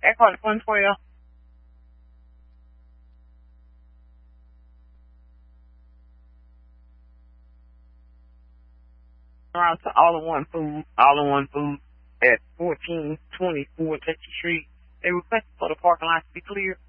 Eckhart 112. Around to all-in-one food at 1424 Texas Street. They requested for the parking lot to be clear.